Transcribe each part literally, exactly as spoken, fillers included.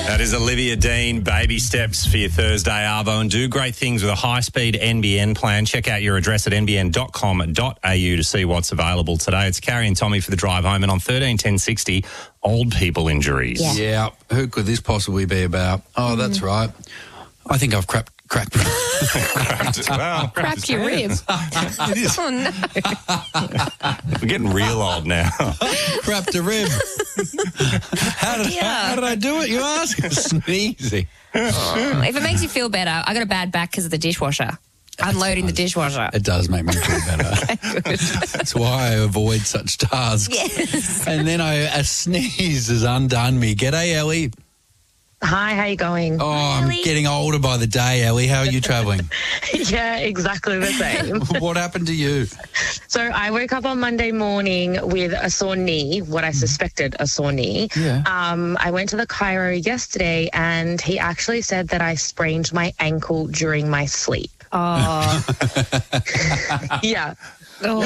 That is Olivia Dean, Baby Steps for your Thursday arvo, and do great things with a high-speed N B N plan. Check out your address at n b n dot com dot a u to see what's available today. It's Carrie and Tommy for the drive home, and on thirteen ten sixty, old people injuries. Yeah. Yeah, who could this possibly be about? Oh, that's right. I think I've crapped, cracked. Cracked, well, Cracked your rib. It is. Oh, no. We're getting real old now. Crapped a rib. how, did, how did I do it, you ask? Sneezing. Oh, if it makes you feel better, I got a bad back because of the dishwasher. Unloading the dishwasher. It does make me feel better. Okay, good. That's why I avoid such tasks. Yes. And then I, a sneeze has undone me. G'day, Ellie. Hi, how you going? Oh, I'm getting older by the day, Ellie. How are you travelling? Yeah, exactly the same. What happened to you? So I woke up on Monday morning with a sore knee, what I suspected a sore knee. Yeah. Um, I went to the chiro yesterday and he actually said that I sprained my ankle during my sleep. Oh. Yeah. Oh.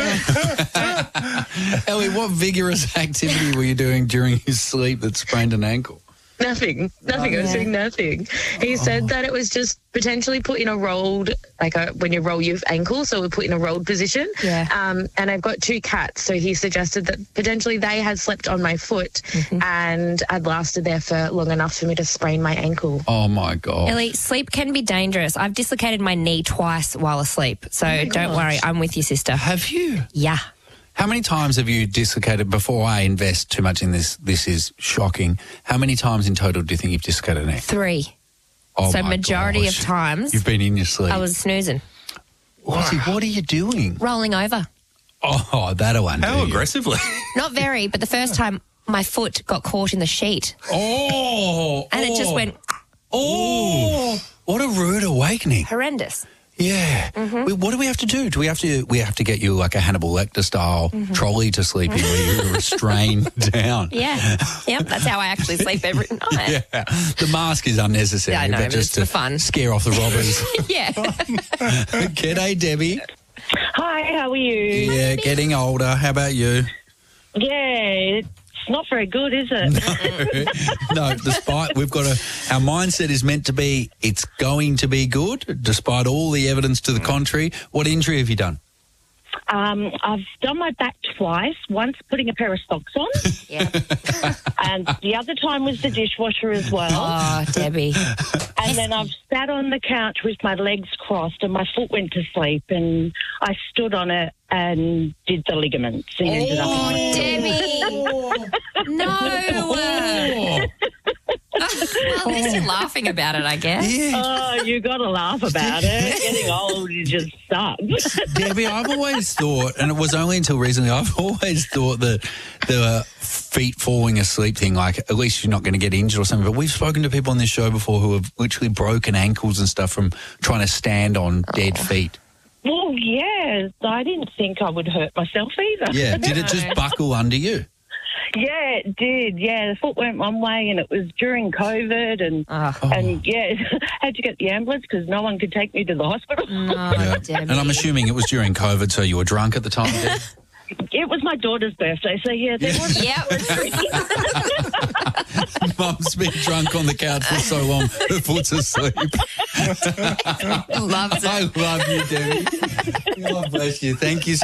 Ellie, what vigorous activity were you doing during your sleep that sprained an ankle? Nothing. Nothing. Oh, I was yeah. doing nothing. He said that it was just potentially put in a rolled, like a, when you roll your ankle, so we put in a rolled position. Yeah. Um, and I've got two cats, so he suggested that potentially they had slept on my foot and I'd lasted there for long enough for me to sprain my ankle. Oh, my God. Ellie, sleep can be dangerous. I've dislocated my knee twice while asleep, so don't worry. I'm with you, sister. Have you? Yeah. How many times have you dislocated, before I invest too much in this, this is shocking, how many times in total do you think you've dislocated a knee? Three. Oh, so my majority gosh. of times You've been in your sleep. I was snoozing, What's it- what are you doing? rolling over. Oh, that'll undo How you. aggressively? Not very, but the first time my foot got caught in the sheet Oh. and it just oh, went Oh. What a rude awakening. horrendous. Yeah. We, what do we have to do? Do we have to we have to get you like a Hannibal Lecter style trolley to sleep in where you're restrained down? Yeah. Yep, that's how I actually sleep every night. Yeah. The mask is unnecessary. Yeah, I know, but but just it's to for fun. scare off the robbers. Yeah. G'day, Debbie. Hi, how are you? Yeah, getting older. How about you? Yeah, it's not very good, is it? No, despite we've got a our mindset is meant to be it's going to be good, despite all the evidence to the contrary. What injury have you done? Um, I've done my back twice, once putting a pair of socks on, Yeah. and the other time was the dishwasher as well. Oh, Debbie. And then I've sat on the couch with my legs crossed and my foot went to sleep, and I stood on it and did the ligaments and ended up in Oh, my Debbie. No. Well, at least you're laughing about it, I guess. Yeah. Oh, you got to laugh about it. Getting old, you just sucks. Debbie, I've always thought, and it was only until recently, I've always thought that the feet falling asleep thing, like at least you're not going to get injured or something. But we've spoken to people on this show before who have literally broken ankles and stuff from trying to stand on dead feet. Well, yeah, I didn't think I would hurt myself either. Yeah. Did it just buckle under you? Yeah, it did. Yeah, the foot went one way, and it was during COVID, and Oh. and yeah, had to get the ambulance because no one could take me to the hospital. No, Yeah. Debbie. And I'm assuming it was during COVID, so you were drunk at the time. Deb? It was my daughter's birthday, so yeah, there was. Yep. Mum's been drunk on the couch for so long, her foot's asleep. Loves it. I love you, Debbie. God bless you. Thank you so